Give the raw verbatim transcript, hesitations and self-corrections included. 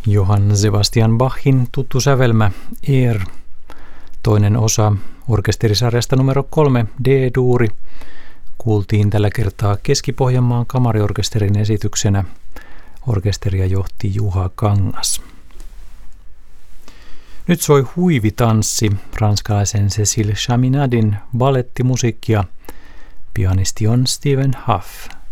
Johann Sebastian Bachin tuttu sävelmä Air, toinen osa orkesterisarjasta numero kolme D-duuri, kuultiin tällä kertaa Keski-Pohjanmaan kamariorkesterin esityksenä. Orkesteria johti Juha Kangas. Nyt soi Huivitanssi, ranskalaisen Cécile Chaminadin ballettimusiikkia. Pianisti on Stephen Huff.